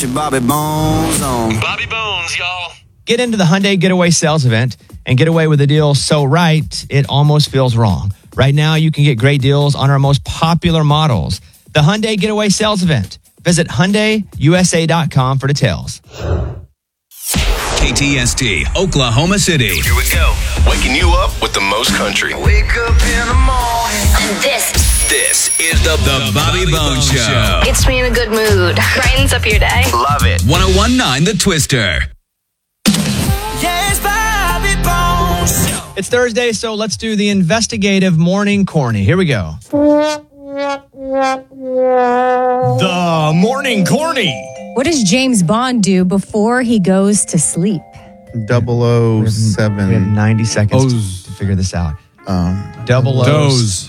Bobby Bones on. Bobby Bones, y'all. Get into the Hyundai Getaway Sales Event and get away with a deal so right, it almost feels wrong. Right now, you can get great deals on our most popular models. The Hyundai Getaway Sales Event. Visit HyundaiUSA.com for details. KTST, Oklahoma City. Here we go. Waking you up with the most country. Wake up in the morning. This is the Bobby Bones Show. Gets me in a good mood. Brightens up your day. Love it. 1019 The Twister. Yes, Bobby Bones. It's Thursday, so let's do the investigative morning corny. Here we go. The morning corny. What does James Bond do before he goes to sleep? 007. We have 90 seconds to figure this out. Double O's.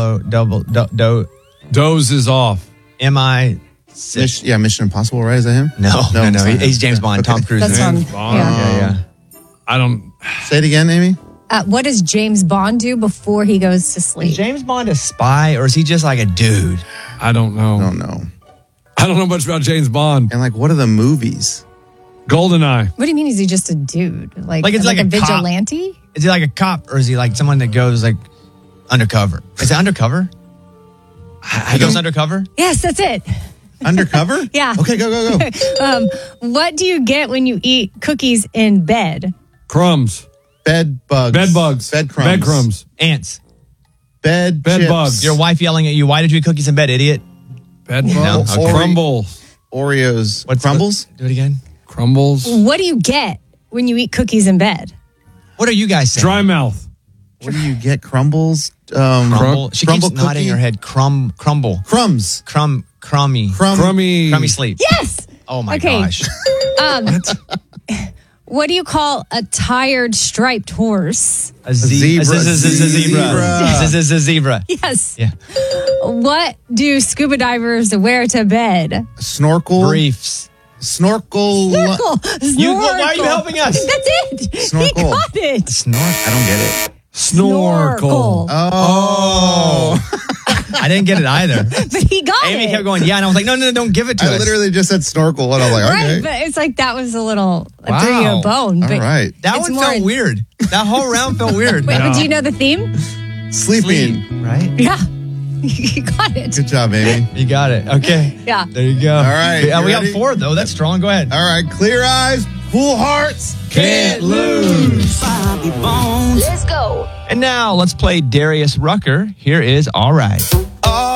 Doze is off. MI6. Mission Impossible, right? Is that him? No. it's not him. He's James Bond. Okay. Tom Cruise. That's man. wrong. Yeah. I don't. Say it again, Amy. What does James Bond do before he goes to Is sleep? James Bond a spy or is he just like a dude? I don't know. I don't know. I don't know much about James Bond. And what are the movies? GoldenEye. What do you mean? Is he just a dude? Like it's like a a cop. vigilante? Is he like a cop or is he like someone that goes like undercover? Is it undercover? He goes undercover? Yes, that's it. Undercover? Yeah. Okay, go. What do you get when you eat cookies in bed? Crumbs. Bed bugs. Bed bugs. Bed crumbs. Bed crumbs. Ants. Bed Bed chips. bugs. Your wife yelling at you, why did you eat cookies in bed, idiot? Bed No. bugs. Okay. Crumbles. Oreos. Crumbles? Do it again. Crumbles. What do you get when you eat cookies in bed? What are you guys saying? Dry mouth. What do you get? Crumbles? Crumble. She crumble keeps nodding cookie? her head. Crumble. Crumbs. Crummy. Crummy. sleep. Yes. Oh my Okay. gosh. What do you call a tired striped horse? A zebra. Zebra. This is a zebra. Yes. Yeah. What do scuba divers wear to bed? Snorkel. Briefs. Snorkel. Snorkel. Why are you helping us? That's it. Snorkel. He got it. Snort. I don't get it. Snorkel. Oh. I didn't get it either. But he got Amy it. kept going, yeah, and I was like, no, don't give it to us. I literally just said snorkel, and I was like, okay. Right, but it's like that was a little Wow. threw you a bone. All But right. That it's one more- felt weird. That whole round felt weird. Wait, but do you know the theme? Sleeping. Right? Yeah. You got it. Good job, Amy. You got it. Okay. Yeah. There you go. All right, Yeah, you we got ready? 4, though. That's strong. Go ahead. All right. Clear eyes, full hearts. Can't lose. Bobby Bones. Let's go. And now let's play Darius Rucker. Here is All Right.